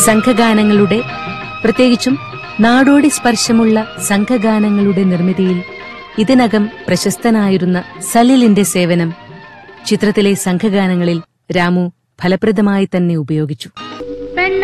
സംഘഗാനങ്ങളുടെ, പ്രത്യേകിച്ചും നാടോടി സ്പർശമുള്ള സംഘഗാനങ്ങളുടെ നിർമ്മിതിയിൽ ഇതിനകം പ്രശസ്തനായിരുന്ന സലിലിന്റെ സേവനം ചിത്രത്തിലെ സംഘഗാനങ്ങളിൽ രാമു ഫലപ്രദമായി തന്നെ ഉപയോഗിച്ചു.